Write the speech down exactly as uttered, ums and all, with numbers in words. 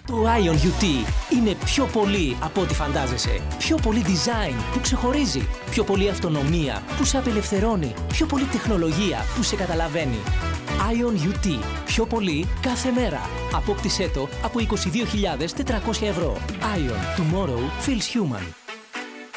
Το Ion γιου τι είναι πιο πολύ από ό,τι φαντάζεσαι. Πιο πολύ design που ξεχωρίζει. Πιο πολύ αυτονομία που σε απελευθερώνει. Πιο πολύ τεχνολογία που σε καταλαβαίνει. Ion γιου τι. Πιο πολύ κάθε μέρα. Απόκτησέ το από είκοσι δύο χιλιάδες τετρακόσια ευρώ. Ion. Tomorrow feels human.